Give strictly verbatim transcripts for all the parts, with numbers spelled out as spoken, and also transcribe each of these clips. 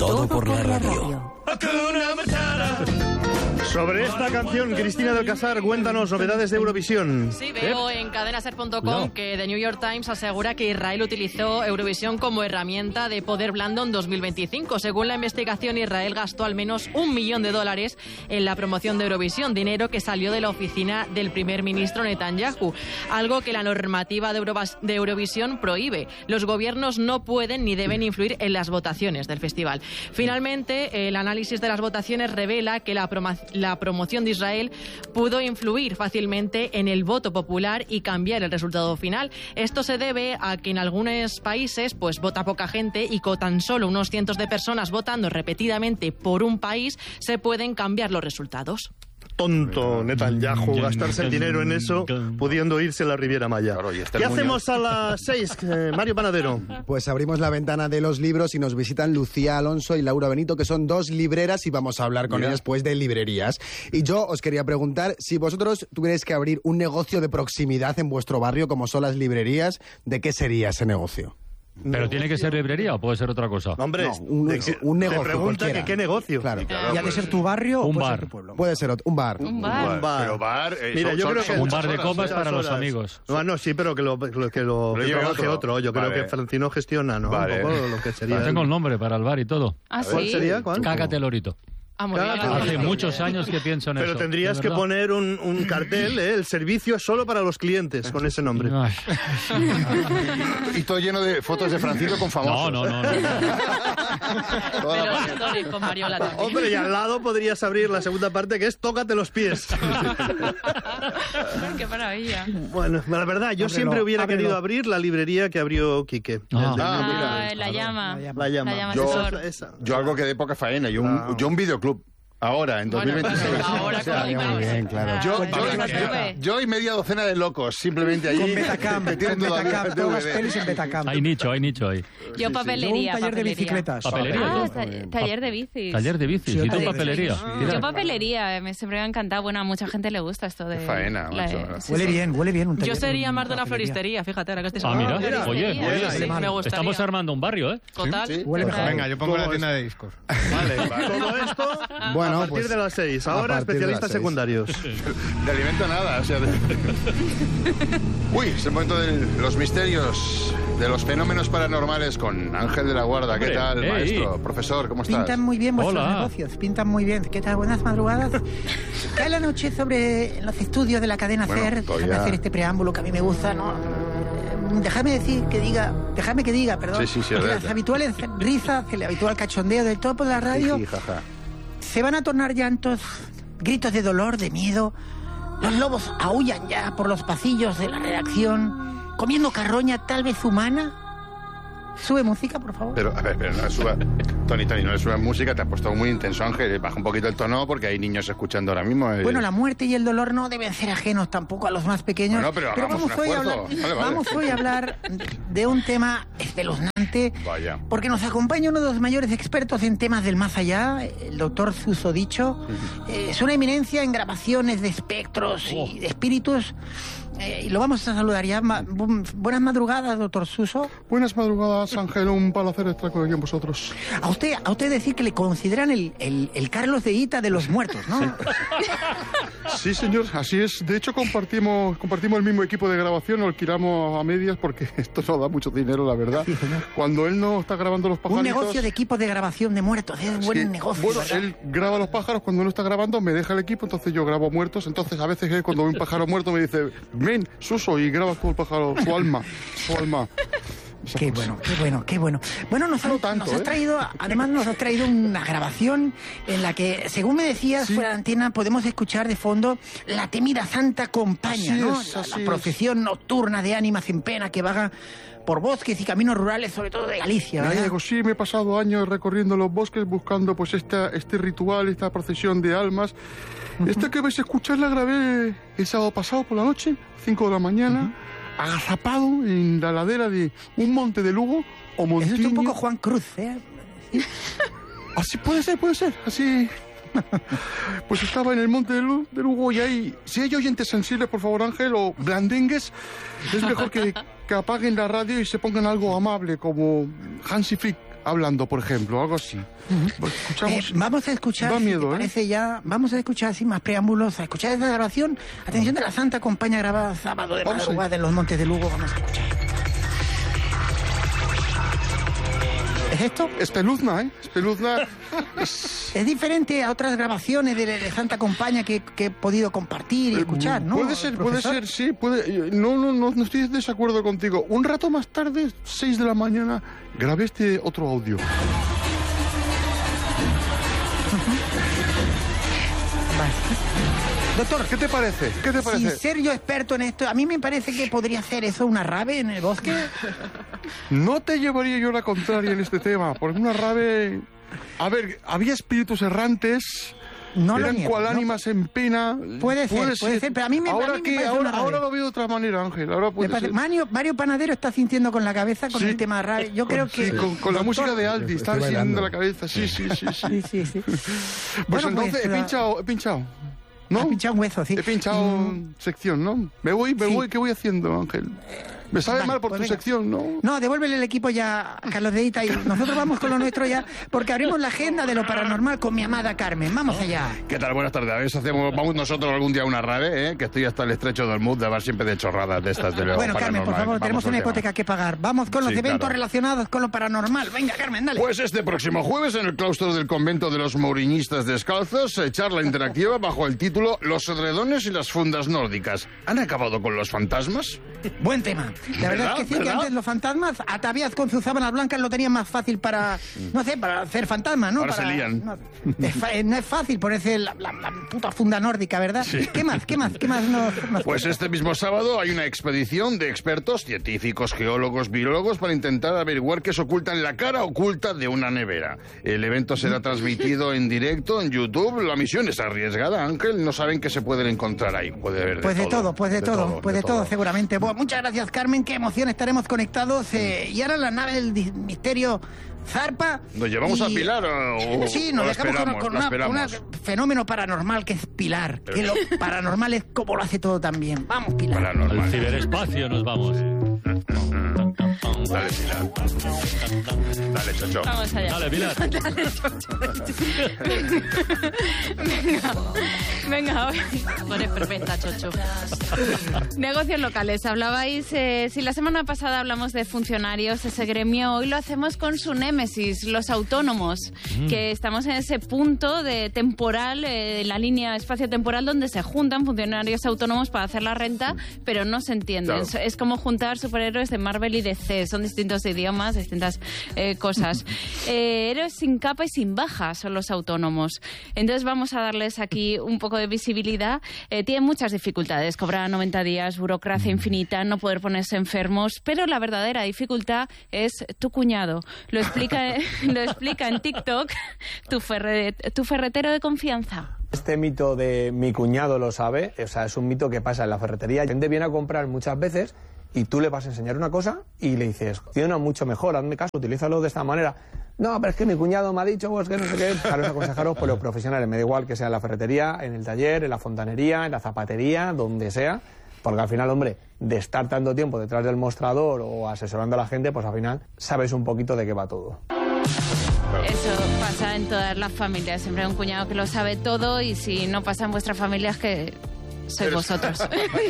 Todo por la radio. Sobre esta canción, Cristina del Casar, cuéntanos novedades de Eurovisión. Sí, veo en cadenaser punto com no. que The New York Times asegura que Israel utilizó Eurovisión como herramienta de poder blando en dos mil veinticinco. Según la investigación, Israel gastó al menos un millón de dólares en la promoción de Eurovisión, dinero que salió de la oficina del primer ministro Netanyahu, algo que la normativa de, Eurovas- de Eurovisión prohíbe. Los gobiernos no pueden ni deben influir en las votaciones del festival. Finalmente, el análisis de las votaciones revela que la, prom- la promoción de Israel pudo influir fácilmente en el voto popular y cambiar el resultado final. Esto se debe a que en algunos países pues vota poca gente y con tan solo unos cientos de personas votando repetidamente por un país se pueden cambiar los resultados. Tonto Netanyahu, gastarse el dinero en eso, pudiendo irse a la Riviera Maya. Claro, y este ¿Qué Muñoz? hacemos a las seis, eh, Mario Panadero? Pues abrimos la ventana de los libros y nos visitan Lucía Alonso y Laura Benito, que son dos libreras, y vamos a hablar con Mira. ellas pues de librerías. Y yo os quería preguntar, si vosotros tuvierais que abrir un negocio de proximidad en vuestro barrio, como son las librerías, ¿de qué sería ese negocio? ¿Pero tiene que ser librería o puede ser otra cosa? No, hombre, No, un, te- un negocio. Te pregunta cualquiera. que qué negocio. Claro. Claro, ¿Y ha de pues, ser tu barrio un o puede bar. ser tu pueblo? Puede ser un bar. Un bar. Un bar. Pero bar... eh, Mira, son- yo son- creo que- son Un muchas bar de horas. copas para los Horas. amigos. No, no, sí, pero que lo, que lo, que lo, Lo que lleve trabaje otro. otro. Yo creo Vale. que Francino gestiona, ¿no? Vale. Un poco lo que sería. Tengo el nombre para el bar y todo. ¿Ah, ¿Cuál sí? sería? ¿Cuál? Cágate Lorito. Ah, muy bien. Cágate. Hace muchos años que pienso en Pero eso. tendrías ¿de que verdad? poner un, un cartel, ¿eh? El servicio es solo para los clientes, con ese nombre. Ay. Y todo lleno de fotos de Francisco con famosos. No, no, no. no. Toda la Pero pared. stories con Mariola también. Hombre, y al lado podrías abrir la segunda parte, que es Tócate los pies. Qué maravilla. Bueno, la verdad, yo Ábrelo, siempre hubiera ábrelo. querido abrir la librería que abrió Quique. Ah. El de- Ah, mira. Ah, la llama. La llama. La llama. La llama Yo- asesor. Esa. Yo algo que de poca faena, yo un, Ah. yo un videoclub. Ahora, en Bueno, dos mil veintiséis. pues ahora O sea, con muy bien, claro. Ah, Yo, pues yo, ya yo- sube. yo y media docena de locos, simplemente allí. Con Betacam, que tienen con todavía Betacam, todas las D V D. pelis en Betacam. Hay nicho, hay nicho ahí. Yo Yo un papelería, taller de papelería. bicicletas. Papelería. Ah, ¿no? ta- taller de bicis. Taller de bicis. Sí, ¿Y tú taller de papelería? bicis. Mira. Yo papelería, me, siempre me ha encantado. Bueno, a mucha gente le gusta esto de... Qué faena, la- macho. sí, Huele sí. bien, huele bien un taller. Yo sería un más de una papelería. floristería, fíjate, ahora que estoy Ah, mira. Floristería. Oye, Sí, oye, sí, sí. me gustaría. Estamos armando un barrio, ¿eh? Total. Sí. Huele mejor. Venga, yo pongo la tienda de discos. Vale, todo esto Bueno, a partir pues, de las seis. a Ahora partir de las especialistas seis. secundarios. De alimento nada, o sea... de- Uy, es el momento de los misterios, de los fenómenos paranormales con Ángel de la Guarda. ¿Qué Hombre, tal, ey. maestro? Profesor, ¿cómo estás? Pintan muy bien vuestros Hola. negocios, pintan muy bien. ¿Qué tal? Buenas madrugadas. Cae la noche sobre los estudios de la cadena Bueno, SER. todavía- Déjame hacer este preámbulo que a mí me gusta, ¿no? Eh, Déjame decir que diga, déjame que diga, perdón. Sí, sí, sí, que las adelante. habituales risas, el habitual cachondeo del topo de la radio, Jiji, jaja. se van a tornar llantos, gritos de dolor, de miedo. Los lobos aúllan ya por los pasillos de la redacción, comiendo carroña tal vez humana. Sube música, por favor. Pero, a ver, pero no le suba... Tony, Tony, no le subas música, te has puesto muy intenso, Ángel. Baja un poquito el tono porque hay niños escuchando ahora mismo. eh. Bueno, la muerte y el dolor no deben ser ajenos tampoco a los más pequeños. Bueno, pero hagamos vamos, un hoy a esfuerzo. hablar, Vale, vale. vamos hoy a hablar de un tema espeluznante. Vaya. Porque nos acompaña uno de los mayores expertos en temas del más allá, el doctor Susodicho. Eh, es una eminencia en grabaciones de espectros Oh. y de espíritus. Eh, y lo vamos a saludar ya. Ma- bu- buenas madrugadas, doctor Suso. Buenas madrugadas, Ángel. Un placer estar con aquí vosotros. A usted, a usted decir que le consideran el, el, el Carlos de Ita de los muertos, ¿no? Sí, señor, así es. De hecho, compartimos compartimos el mismo equipo de grabación, lo alquilamos a medias porque esto no da mucho dinero, la verdad. Sí, señor. Cuando él no está grabando los Un pajaritos... negocio de equipos de grabación de muertos. Es buen Sí, negocio. Bueno, ¿verdad? él graba los pájaros, cuando no está grabando me deja el equipo, entonces yo grabo muertos. Entonces a veces él, cuando ve un pájaro muerto me dice, ven, Suso, y grabas tú el pájaro, su alma, su alma. Esa Qué cosa. bueno, qué bueno, qué bueno. Bueno, nos, No ha- tanto, nos has ¿eh? traído, además nos has traído una grabación en la que, según me decías Sí. fuera de antena, podemos escuchar de fondo la temida Santa Compañía, Así ¿no? es, la, así la es. procesión nocturna de ánimas en pena que vaga por bosques y caminos rurales, sobre todo de Galicia, ¿verdad? Gallego, sí, me he pasado años recorriendo los bosques buscando pues esta, este ritual, esta procesión de almas. Esta que vais a escuchar la grabé el sábado pasado por la noche, cinco de la mañana, agazapado en la ladera de un monte de Lugo o Eso Montiño. es un poco Juan Cruz, ¿eh? Así puede ser, puede ser, así... Pues estaba en el monte de, Lu- de Lugo y ahí, si hay oyentes sensibles, por favor, Ángel, o blandengues, es mejor que, que apaguen la radio y se pongan algo amable, como Hansi Flick, hablando, por ejemplo, algo así. Pues escuchamos. Eh, vamos a escuchar, Da si miedo, te ¿eh? parece ya, vamos a escuchar sin más preámbulos, a escuchar esta grabación. Atención de la Santa Compañía grabada sábado de Vamos a- madrugada en los Montes de Lugo. Vamos a escuchar. ¿Es esto? Espeluzna, ¿eh? Espeluzna. Es diferente a otras grabaciones de, de Santa Compañía que, que he podido compartir y escuchar, ¿no? Puede ser, puede profesor? ser, sí, puede. No, no, no, no estoy de desacuerdo contigo. Un rato más tarde, seis de la mañana, grabé este otro audio. Vale. Doctor, ¿Qué te parece? ¿Qué te parece? sin ser yo experto en esto, a mí me parece que podría ser eso una rave en el bosque. No te llevaría yo la contraria en este tema, porque una rave... A ver, había espíritus errantes... No lo Eran niego, cual no. ánimas en pena. Puede ser, puede ser, pero a mí me- a ahora mí me que, parece ahora, una rave. ahora lo veo de otra manera, Ángel. Ahora Me puede parece- ser. Mario, Mario Panadero está sintiendo con la cabeza con Sí. el tema rave. Yo creo que... Sí, con, con la Doctor- música de Aldi, está Estoy sintiendo bailando. la cabeza. Sí, sí, sí. sí. Sí, sí, sí. Pues Bueno, entonces pues, he la- pinchado, he pinchado. ¿No? Ha pinchado un hueso, sí. He pinchado Mm, sección, ¿no? Me voy, me Sí. voy, ¿qué voy haciendo, Ángel? Me sabe vale, mal por pues tu venga. sección, ¿no? No, devuélvele el equipo ya a Carlos Deita y nosotros vamos con lo nuestro ya, porque abrimos la agenda de lo paranormal con mi amada Carmen. Vamos allá. ¿Qué tal? Buenas tardes. A ver si hacemos, vamos nosotros algún día a una rave, ¿eh? Que estoy hasta el estrecho del mood de hablar siempre de chorradas de estas de lo Bueno, Carmen, por paranormal. favor, Vamos tenemos al una tema. hipoteca que pagar. Vamos con los Sí, eventos claro. relacionados con lo paranormal. Venga, Carmen, dale. Pues este próximo jueves en el claustro del convento de los Mouriñistas Descalzos, eh, charla interactiva bajo el título Los edredones y las fundas nórdicas. ¿Han acabado con los fantasmas? Buen tema. La verdad ¿Verdad? es que sí, que ¿Verdad? antes los fantasmas, ataviadas con sus sábanas blancas, lo tenían más fácil para, no sé, para hacer fantasmas, ¿no? Ahora se Para- lían. No, es, fa- eh, no es fácil ponerse la, la- la puta funda nórdica, ¿verdad? ¿Qué más? ¿Qué más? ¿Qué más nos, nos Pues este mismo sábado hay una expedición de expertos, científicos, geólogos, biólogos para intentar averiguar qué se oculta en la cara oculta de una nevera. El evento será transmitido en directo en YouTube. La misión es arriesgada, Ángel. No saben qué se pueden encontrar ahí. Puede haber de Pues de todo, todo, pues de, todo, pues de todo, seguramente. Bueno, muchas gracias, Carmen. Qué emoción, estaremos conectados. eh, y ahora la nave del di- misterio zarpa. ¿Nos llevamos y- a Pilar o, o- Sí, o nos la dejamos con, esperamos? con la una- con esperamos. un fenómeno paranormal que es Pilar. Que lo paranormal es como lo hace todo también. Vamos, Pilar. Al Paranormal. ciberespacio nos vamos. Dale, Pilar. Dale, Chocho. Vamos allá. Dale, Pilar. Venga, venga, hoy. Eres perfecta, Chocho. Negocios locales. Hablabais, eh, si la semana pasada hablamos de funcionarios, ese gremio, hoy lo hacemos con su némesis, los autónomos, que estamos en ese punto de temporal, eh, en la línea espacio-temporal donde se juntan funcionarios autónomos para hacer la renta, pero no se entienden. Claro. Es, es como juntar superhéroes de Marvel y D C, son distintos idiomas, distintas eh, cosas. Eh, héroes sin capa y sin baja son los autónomos. Entonces vamos a darles aquí un poco de visibilidad. Eh, tienen muchas dificultades, cobrar noventa días, burocracia infinita, no poder ponerse enfermos, pero la verdadera dificultad es tu cuñado. Lo explica, lo explica en TikTok tu, ferre- tu ferretero de confianza. Este mito de mi cuñado lo sabe, o sea, es un mito que pasa en la ferretería. La gente viene a comprar muchas veces y tú le vas a enseñar una cosa y le dices, tiene una mucho mejor, hazme caso, utilízalo de esta manera. No, pero es que mi cuñado me ha dicho, pues que no sé qué. Fijaros, aconsejaros por los profesionales, me da igual que sea en la ferretería, en el taller, en la fontanería, en la zapatería, donde sea. Porque al final, hombre, de estar tanto tiempo detrás del mostrador o asesorando a la gente, pues al final sabes un poquito de qué va todo. Eso pasa en todas las familias. Siempre hay un cuñado que lo sabe todo y si no pasa en vuestra familia es que sois vosotros.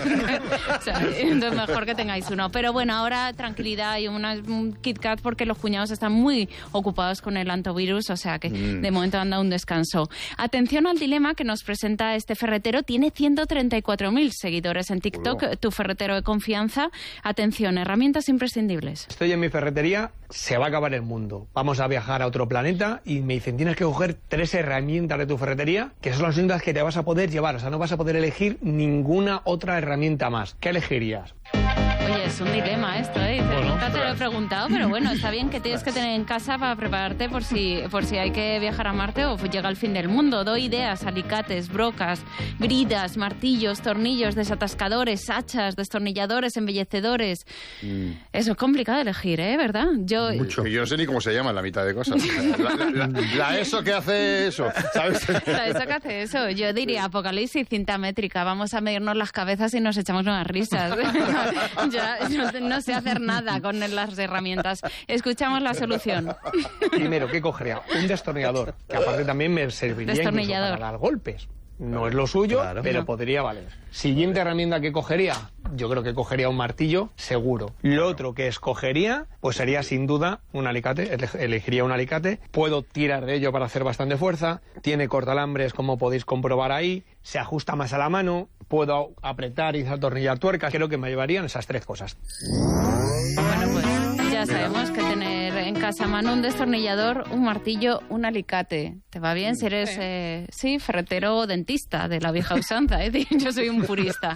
O sea, entonces mejor que tengáis uno. Pero bueno, ahora tranquilidad y una, un Kit Kat porque los cuñados están muy ocupados con el antivirus, o sea que Mm. de momento han dado un descanso. Atención al dilema que nos presenta este ferretero. Tiene ciento treinta y cuatro mil seguidores en TikTok, Hola. tu ferretero de confianza. Atención, herramientas imprescindibles. Estoy en mi ferretería, se va a acabar el mundo. Vamos a viajar a otro planeta y me dicen, tienes que coger tres herramientas de tu ferretería, que son las únicas que te vas a poder llevar. O sea, no vas a poder elegir ninguna otra herramienta más. ¿Qué elegirías? Oye, es un dilema esto, ¿eh? Dices, Bueno, nunca te lo he preguntado, pero bueno, está bien que tienes que tener en casa para prepararte por si, por si hay que viajar a Marte o llega el fin del mundo. Doy ideas, alicates, brocas, bridas, martillos, tornillos, desatascadores, hachas, destornilladores, embellecedores. Eso es complicado elegir, ¿eh? ¿Verdad? Yo, Mucho. Yo no sé ni cómo se llama la mitad de cosas. La, la- la- la ESO que hace eso, ¿sabes? ¿sabes eso que hace eso? Yo diría apocalipsis, cinta métrica. Vamos a medirnos las cabezas y nos echamos unas risas. Yo ya no, no sé hacer nada con las herramientas. Escuchamos la solución. Primero, ¿qué cogería? Un destornillador, que aparte también me serviría incluso para dar golpes. No es lo suyo, claro, pero no. podría valer. Siguiente herramienta que cogería, yo creo que cogería un martillo, seguro. Lo otro que escogería, pues sería sin duda un alicate, elegiría un alicate. Puedo tirar de ello para hacer bastante fuerza, tiene cortalambres como podéis comprobar ahí, se ajusta más a la mano, puedo apretar y atornillar tuercas. Creo que me llevarían esas tres cosas. Bueno, pues ya sabemos que tener en casa a mano un destornillador, un martillo, un alicate. ¿Te va bien si eres, sí, eh, sí ferretero o dentista de la vieja usanza? ¿eh? Yo soy un purista.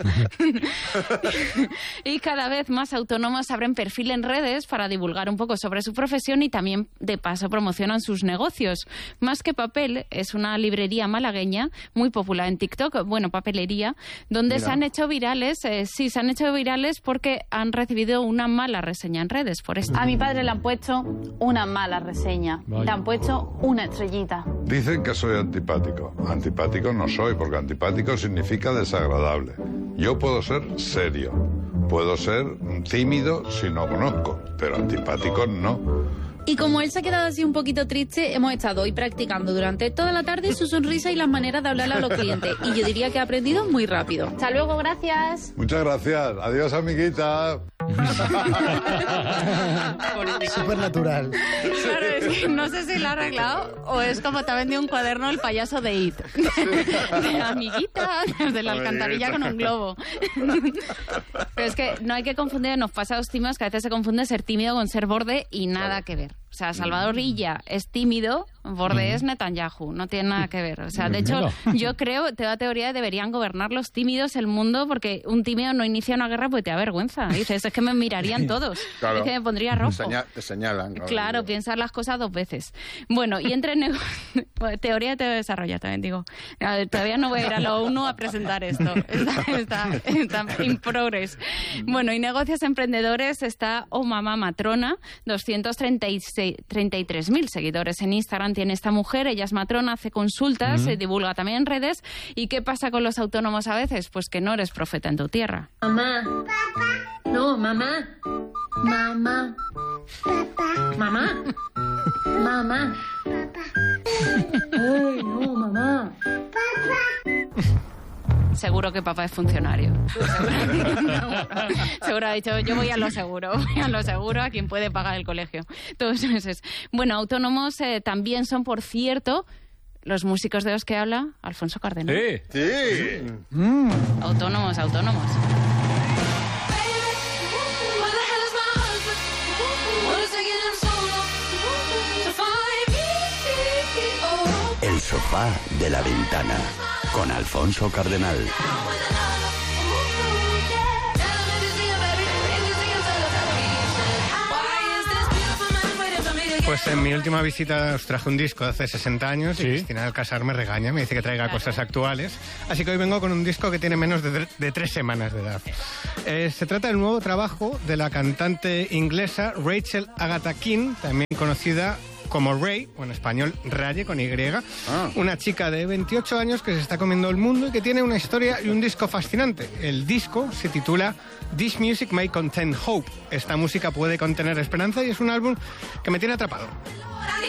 Y cada vez más autónomos abren perfil en redes para divulgar un poco sobre su profesión y también, de paso, promocionan sus negocios. Más que papel, es una librería malagueña muy popular en TikTok, bueno, papelería, donde Mira. se han hecho virales, eh, sí, se han hecho virales porque han recibido una mala reseña en redes por esto. A mi padre le han puesto una mala reseña, Vaya. le han puesto una estrellita. Dicen que soy antipático. Antipático no soy, porque antipático significa desagradable. Yo puedo ser serio, puedo ser tímido si no conozco, pero antipático no. Y como él se ha quedado así un poquito triste, hemos estado hoy practicando durante toda la tarde su sonrisa y las maneras de hablarle a los clientes. Y yo diría que ha aprendido muy rápido. Hasta luego, gracias. Muchas gracias. Adiós, amiguita. Súper natural. Claro, es que no sé si lo ha arreglado o es como te ha vendido un cuaderno el payaso de It. De amiguita, desde la alcantarilla con un globo. Pero es que no hay que confundir, nos pasa a los tímidos que a veces se confunde ser tímido con ser borde y nada que ver. O sea, Salvador Illa es tímido, Borde es Netanyahu, no tiene nada que ver. O sea, de hecho, yo creo, te da teoría de deberían gobernar los tímidos el mundo porque un tímido no inicia una guerra porque te da vergüenza. Dices, es que me mirarían todos, claro. Es que me pondría rojo. Te, señal, te señalan. Claro, claro, piensar las cosas dos veces. Bueno, y entre negocios... Bueno, teoría te desarrolla, también digo. Todavía no voy a ir a la ONU a presentar esto. Está, está, está in progress. Bueno, y negocios emprendedores está Oh Mamá Matrona, doscientos treinta y tres mil seguidores en Instagram tiene esta mujer, ella es matrona, hace consultas, mm. se divulga también en redes. ¿Y qué pasa con los autónomos a veces? Pues que no eres profeta en tu tierra. Mamá. Papá. No, mamá. Mamá. Papá. Mamá. Mamá. Papá. Ay, no, mamá. Papá. Seguro que papá es funcionario. Seguro, seguro ha dicho, yo voy a lo seguro, voy a lo seguro, a quien puede pagar el colegio. Todos los meses. Bueno, autónomos eh, también son, por cierto, los músicos de los que habla Alfonso Cardenal. Sí, sí. Mm. Autónomos, autónomos. El sofá de la ventana, con Alfonso Cardenal. Pues en mi última visita os traje un disco de hace sesenta años y ¿sí? Cristina al casar me regaña, me dice que traiga cosas actuales. Así que hoy vengo con un disco que tiene menos de, de tres semanas de edad. Eh, se trata del nuevo trabajo de la cantante inglesa Rachel Agatha King, también conocida como Ray, o en español Raye con Y, ah. una chica de veintiocho años que se está comiendo el mundo y que tiene una historia y un disco fascinante. El disco se titula This Music May Contain Hope. Esta música puede contener esperanza y es un álbum que me tiene atrapado.